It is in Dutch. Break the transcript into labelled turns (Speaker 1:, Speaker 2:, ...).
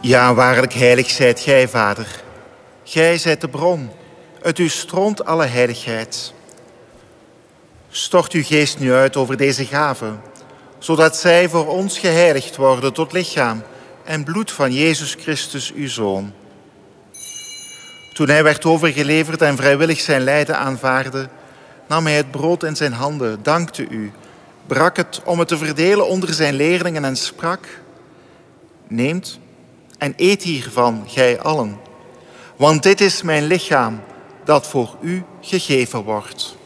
Speaker 1: Ja, waarlijk heilig zijt gij, Vader. Gij zijt de bron. Uit u stroomt alle heiligheid. Stort uw geest nu uit over deze gaven, zodat zij voor ons geheiligd worden tot lichaam en bloed van Jezus Christus, uw Zoon. Toen hij werd overgeleverd en vrijwillig zijn lijden aanvaarde, nam hij het brood in zijn handen, dankte u, brak het om het te verdelen onder zijn leerlingen en sprak: Neemt en eet hiervan, gij allen, want dit is mijn lichaam dat voor u gegeven wordt.